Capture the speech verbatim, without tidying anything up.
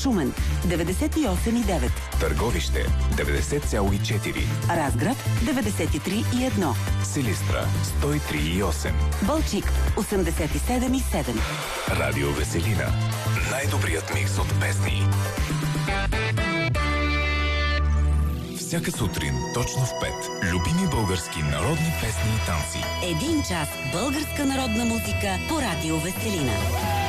Шумен деветдесет и осем и девет, Търговище деветдесет цяло и четири, Разград деветдесет и три и едно, Силистра сто и три и осем, Балчик осемдесет и седем и седем. Радио Веселина. Най-добрият микс от песни. Всяка сутрин, точно в пет, любими български народни песни и танци. Един час българска народна музика по Радио Веселина.